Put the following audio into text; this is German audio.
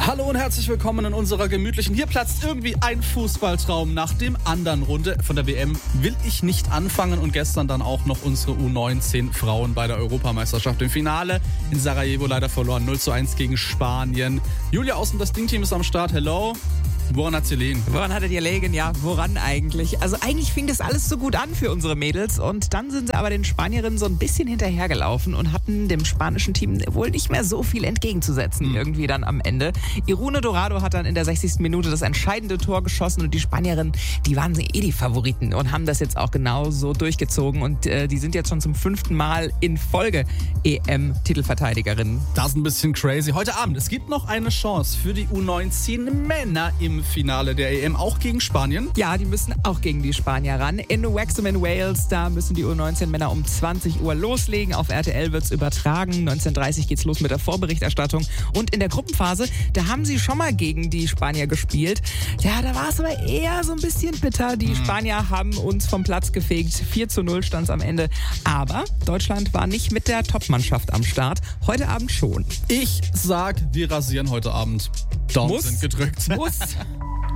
Hallo und herzlich willkommen in unserer gemütlichen, hier platzt irgendwie ein Fußballtraum nach dem anderen Runde von der WM. Will ich nicht anfangen und gestern dann auch noch unsere U19 Frauen bei der Europameisterschaft im Finale in Sarajevo leider verloren, 0:1 gegen Spanien. Julia aus dem Das Ding-Team ist am Start, hello. Woran hat sie liegen? Woran hattet ihr liegen? Ja, woran eigentlich? Also eigentlich fing das alles so gut an für unsere Mädels und dann sind sie aber den Spanierinnen so ein bisschen hinterhergelaufen und hatten dem spanischen Team wohl nicht mehr so viel entgegenzusetzen irgendwie dann am Ende. Irune Dorado hat dann in der 60. Minute das entscheidende Tor geschossen und die Spanierinnen, die waren die Favoriten und haben das jetzt auch genauso durchgezogen und die sind jetzt schon zum 5. Mal in Folge EM-Titelverteidigerinnen. Das ist ein bisschen crazy. Heute Abend, es gibt noch eine Chance für die U19 Männer im Finale der EM, auch gegen Spanien. Ja, die müssen auch gegen die Spanier ran. In Wrexham in Wales, da müssen die U19-Männer um 20 Uhr loslegen. Auf RTL wird's übertragen. 19:30 geht's los mit der Vorberichterstattung. Und in der Gruppenphase, da haben sie schon mal gegen die Spanier gespielt. Ja, da war es aber eher so ein bisschen bitter. Die Spanier haben uns vom Platz gefegt. 4:0 stand's am Ende. Aber Deutschland war nicht mit der Topmannschaft am Start. Heute Abend schon. Ich sag, wir rasieren heute Abend. Daumen sind gedrückt. Muss.